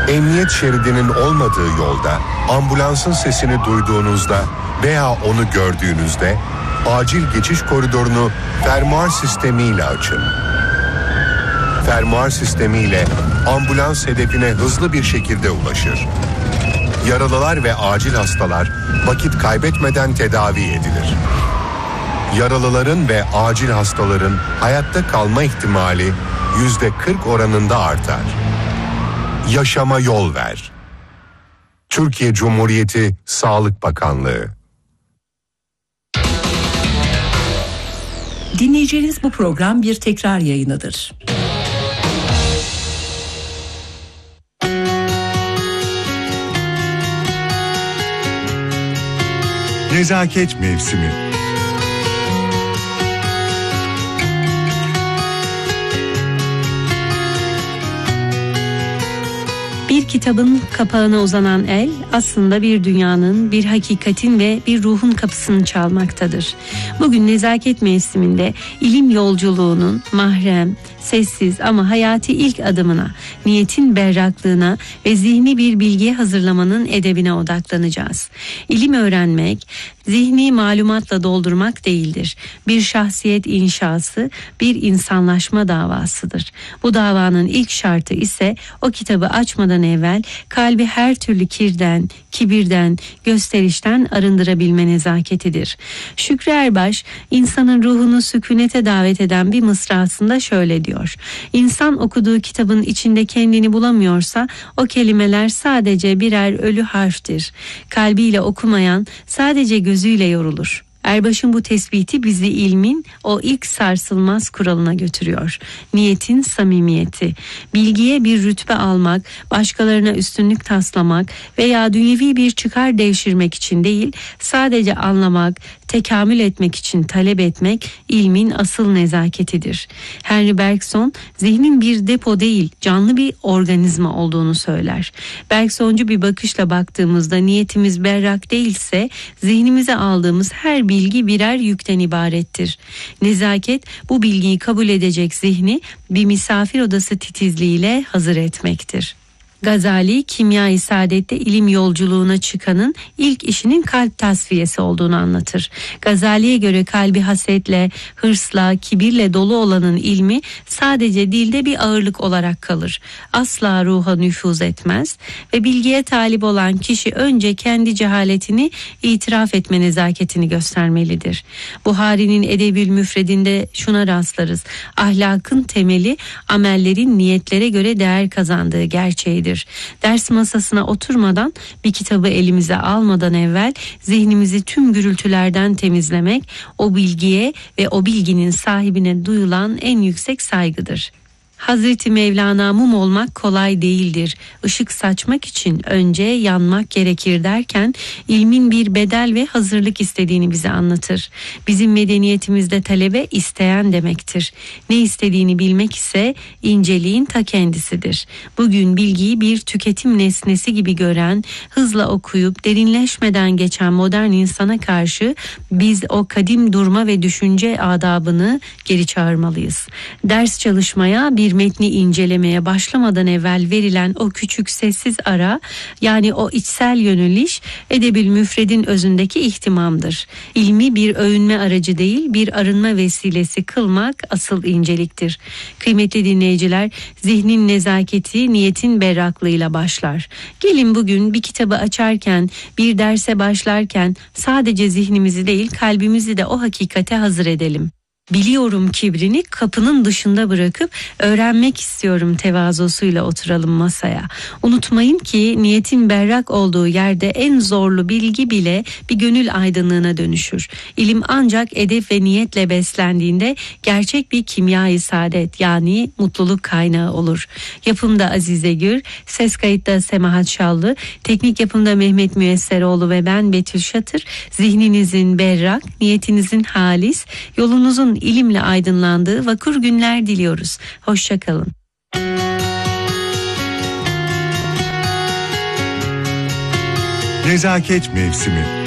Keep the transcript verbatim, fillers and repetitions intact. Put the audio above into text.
Emniyet şeridinin olmadığı yolda ambulansın sesini duyduğunuzda veya onu gördüğünüzde acil geçiş koridorunu fermuar sistemiyle açın. Fermuar sistemiyle ambulans hedefine hızlı bir şekilde ulaşır. Yaralılar ve acil hastalar vakit kaybetmeden tedavi edilir. Yaralıların ve acil hastaların hayatta kalma ihtimali yüzde kırk oranında artar. Yaşama yol ver. Türkiye Cumhuriyeti Sağlık Bakanlığı. Dinleyeceğiniz bu program bir tekrar yayınıdır. Nezaket mevsimi. Bir kitabın kapağına uzanan el aslında bir dünyanın, bir hakikatin ve bir ruhun kapısını çalmaktadır. Bugün nezaket mevsiminde ilim yolculuğunun mahrem, sessiz ama hayati ilk adımına, niyetin berraklığına ve zihni bir bilgiye hazırlamanın edebine odaklanacağız. İlim öğrenmek, zihni malumatla doldurmak değildir. Bir şahsiyet inşası, bir insanlaşma davasıdır. Bu davanın ilk şartı ise o kitabı açmadan evvel kalbi her türlü kirden, kibirden, gösterişten arındırabilme nezaketidir. Şükrü Erbaş, insanın ruhunu sükunete davet eden bir mısrasında şöyle diyor: İnsan okuduğu kitabın içinde kendini bulamıyorsa o kelimeler sadece birer ölü harftir. Kalbiyle okumayan sadece gözüyle yorulur. Erbaş'ın bu tespiti bizi ilmin o ilk sarsılmaz kuralına götürüyor. Niyetin samimiyeti. Bilgiye bir rütbe almak, başkalarına üstünlük taslamak veya dünyevi bir çıkar devşirmek için değil, sadece anlamak, tekamül etmek için talep etmek ilmin asıl nezaketidir. Henry Bergson, zihnin bir depo değil, canlı bir organizma olduğunu söyler. Bergsoncu bir bakışla baktığımızda niyetimiz berrak değilse, zihnimize aldığımız her bilgi birer yükten ibarettir. Nezaket, bu bilgiyi kabul edecek zihni bir misafir odası titizliğiyle hazır etmektir. Gazali, Kimya-i Saadet'te ilim yolculuğuna çıkanın ilk işinin kalp tasfiyesi olduğunu anlatır. Gazali'ye göre kalbi hasetle, hırsla, kibirle dolu olanın ilmi sadece dilde bir ağırlık olarak kalır. Asla ruha nüfuz etmez ve bilgiye talip olan kişi önce kendi cehaletini itiraf etme nezaketini göstermelidir. Buhari'nin Edebül Müfredinde şuna rastlarız: ahlakın temeli amellerin niyetlere göre değer kazandığı gerçeğidir. Ders masasına oturmadan, bir kitabı elimize almadan evvel zihnimizi tüm gürültülerden temizlemek, o bilgiye ve o bilginin sahibine duyulan en yüksek saygıdır. Hazreti Mevlana, mum olmak kolay değildir, Işık saçmak için önce yanmak gerekir derken ilmin bir bedel ve hazırlık istediğini bize anlatır. Bizim medeniyetimizde talebe isteyen demektir. Ne istediğini bilmek ise inceliğin ta kendisidir. Bugün bilgiyi bir tüketim nesnesi gibi gören, hızla okuyup derinleşmeden geçen modern insana karşı biz o kadim durma ve düşünce adabını geri çağırmalıyız. Ders çalışmaya, bir metni incelemeye başlamadan evvel verilen o küçük sessiz ara, yani o içsel yöneliş, Edebül Müfred'in özündeki ihtimamdır. İlmi bir övünme aracı değil, bir arınma vesilesi kılmak asıl inceliktir. Kıymetli dinleyiciler, zihnin nezaketi niyetin berraklığıyla başlar. Gelin bugün bir kitabı açarken, bir derse başlarken sadece zihnimizi değil, kalbimizi de o hakikate hazır edelim. Biliyorum kibrini kapının dışında bırakıp öğrenmek istiyorum tevazusuyla oturalım masaya. Unutmayın ki niyetin berrak olduğu yerde en zorlu bilgi bile bir gönül aydınlığına dönüşür. İlim ancak edep ve niyetle beslendiğinde gerçek bir kimya-i saadet, yani mutluluk kaynağı olur. Yapımda Azize Gür, ses kayıtta Semahat Şallı, teknik yapımda Mehmet Müyesseroğlu ve ben Betül Şatır. Zihninizin berrak, niyetinizin halis, yolunuzun ilimle aydınlandığı vakur günler diliyoruz. Hoşça kalın. Nezaket mevsimi.